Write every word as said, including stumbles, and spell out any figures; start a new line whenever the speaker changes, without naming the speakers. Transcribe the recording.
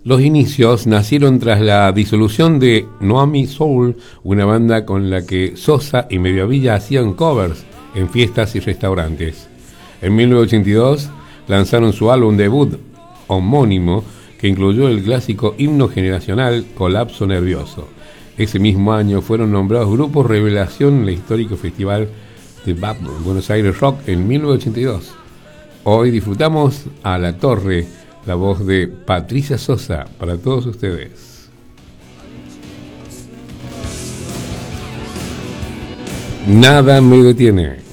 Los inicios nacieron tras la disolución de Noami Soul, una banda con la que Sosa y Mediavilla hacían covers en fiestas y restaurantes. En mil novecientos ochenta y dos lanzaron su álbum debut homónimo, que incluyó el clásico himno generacional Colapso Nervioso. Ese mismo año fueron nombrados Grupo Revelación en el histórico Festival de Buenos Aires Rock en mil novecientos ochenta y dos. Hoy disfrutamos a La Torre, la voz de Patricia Sosa para todos ustedes. Nada me detiene.